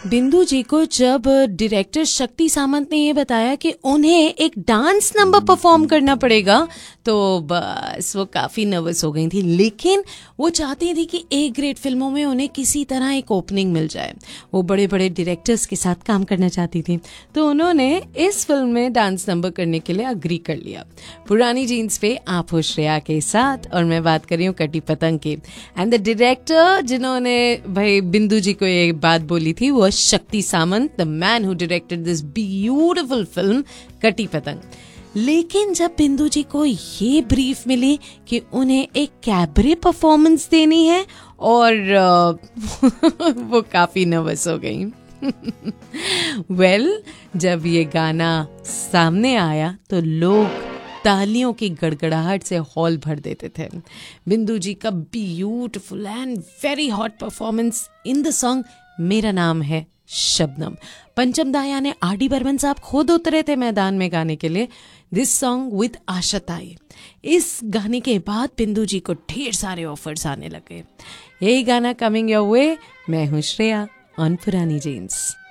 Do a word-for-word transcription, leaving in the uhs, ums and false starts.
बिंदु जी को जब डायरेक्टर शक्ति सामंत ने ये बताया कि उन्हें एक डांस नंबर परफॉर्म करना पड़ेगा तो बस वो काफ़ी नर्वस हो गई थी, लेकिन वो चाहती थी कि ए ग्रेड फिल्मों में उन्हें किसी तरह एक ओपनिंग मिल जाए। वो बड़े बड़े डायरेक्टर्स के साथ काम करना चाहती थी, तो उन्होंने इस फिल्म में डांस नंबर करने के लिए अग्री कर लिया। पुरानी जीन्स पे आप हो श्रेया के साथ, और मैं बात कर रही हूँ कटी पतंग की। एंड द डायरेक्टर जिन्होंने भाई बिंदु जी को ये बात बोली थी वो शक्ति सामंत, the man who directed this beautiful film कटी पतंग। लेकिन जब बिंदु जी को ये ब्रीफ मिली कि उन्हें एक कैबरे परफॉर्मेंस देनी है, और वो काफी नर्वस हो गई। वेल well, जब ये गाना सामने आया तो लोग तालियों की गड़गड़ाहट से हॉल भर देते थे। बिंदु जी का beautiful and very hot performance in the song मेरा नाम है शबनम। पंचम दा यानी आर डी बर्मन साहब खुद उतरे थे मैदान में गाने के लिए दिस सॉन्ग विद आशा ताई। इस गाने के बाद बिंदु जी को ढेर सारे ऑफर्स आने लगे। यही गाना कमिंग योर वे, मैं हूँ श्रेया ऑन पुरानी जीन्स।